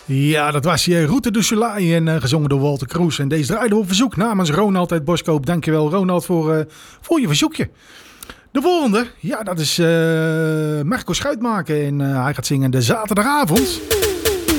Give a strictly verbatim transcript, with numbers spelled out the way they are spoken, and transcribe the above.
Ja, dat was je Route du Soleil en uh, gezongen door Walter Kroes. En deze draaide op verzoek namens Ronald uit Boskoop. Dankjewel Ronald voor, uh, voor je verzoekje. De volgende, ja, dat is uh, Marco Schuitmaker en uh, hij gaat zingen De Zaterdagavond.